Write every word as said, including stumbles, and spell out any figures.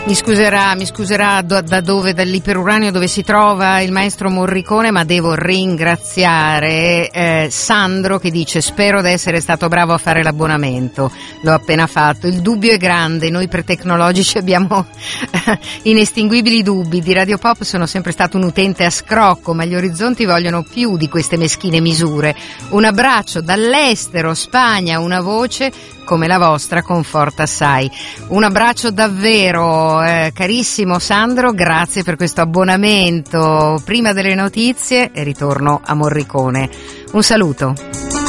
Mi scuserà, mi scuserà da, da dove, dall'iperuranio dove si trova il maestro Morricone, ma devo ringraziare eh, Sandro che dice: spero di essere stato bravo a fare l'abbonamento, l'ho appena fatto. Il dubbio è grande, noi per tecnologici abbiamo inestinguibili dubbi. Di Radio Pop sono sempre stato un utente a scrocco, ma gli orizzonti vogliono più di queste meschine misure. Un abbraccio dall'estero, Spagna, una voce come la vostra conforta assai. Un abbraccio davvero eh, carissimo Sandro, grazie per questo abbonamento. Prima delle notizie e ritorno a Morricone. Un saluto.